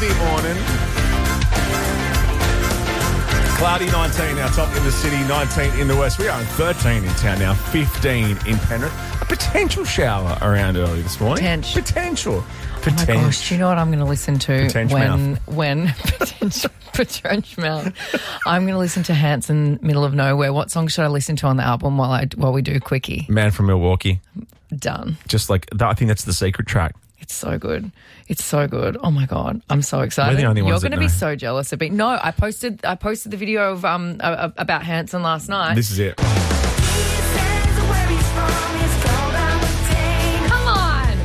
Tuesday morning. Cloudy 19 now, top in the city, 19 in the west. We are in 13 in town now, 15 in Penrith. A potential shower around early this morning. Potential. Oh my gosh, do you know what I'm going to listen to when potential mouth. I'm going to listen to Hanson, Middle of Nowhere. What song should I listen to on the album while we do Quickie? Man from Milwaukee. Done. Just like that, I think that's the secret track. It's so good. It's so good. Oh my God, I'm so excited. We're the only ones You're going to be know. so jealous of me. No, I posted the video of about Hanson last night. This is it. Come on.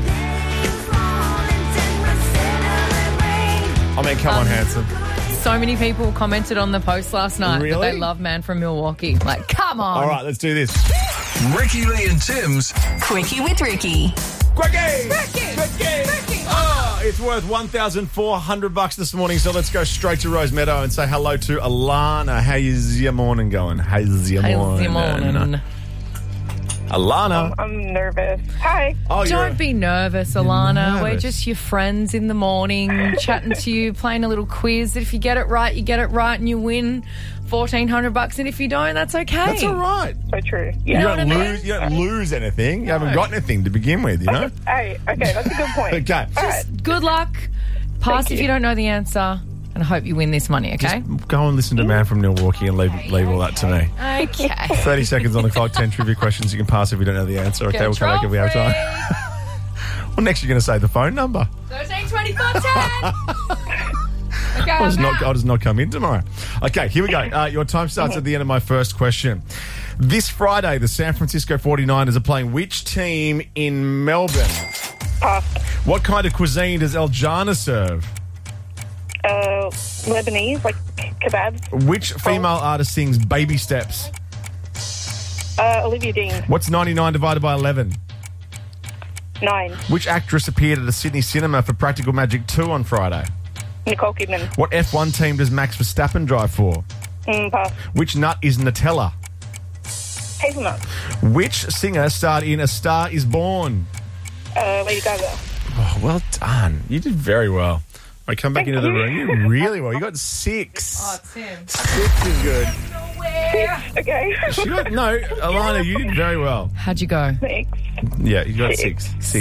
I mean, come on, Hanson. So many people commented on the post last night Really? that they love Man from Milwaukee. Like, come on. All right, let's do this. Ricky Lee and Tim's Quickie with Ricky. Quickie! Oh, it's worth $1,400 this morning, so let's go straight to Rose Meadow and say hello to Alana. How's your morning going? How's your morning? Alana. I'm nervous. Hi. Oh, Don't be nervous, Alana. nervous. We're just your friends in the morning, chatting to you, playing a little quiz. If you get it right, you get it right and you win $1,400. And if you don't, that's okay. That's all right. So true. You Yeah. don't lose. You don't lose anything. You haven't got anything to begin with. You know. Hey, okay, that's a good point. Okay. All right. Good luck. Pass Thank if you. you don't know the answer. And I hope you win this money, okay? Just go and listen to Man from Milwaukee and leave all that to me. Okay. 30 seconds on the clock, 10 trivia questions. You can pass if you don't know the answer. Okay, we'll come back if we have time. Well, next you're going to say the phone number. 13 24 10. Okay, I'll just not come in tomorrow. Okay, here we go. Your time starts at the end of my first question. This Friday, the San Francisco 49ers are playing which team in Melbourne? Pass. What kind of cuisine does El Jana serve? Lebanese, like kebabs. Which female artist sings Baby Steps? Olivia Dean. What's 99 divided by 11? 9. Which actress appeared at a Sydney cinema for Practical Magic 2 on Friday? Nicole Kidman. What F1 team does Max Verstappen drive for? Pass. Which nut is Nutella? Hazelnut. Which singer starred in A Star Is Born? Lady Gaga. Oh, well done. You did very well. I come back into the room. You did really well. You got 6. Oh, Tim. 6 is good. Okay. No, Alana, you did very well. How'd you go? Thanks. Yeah, you got 6. 6.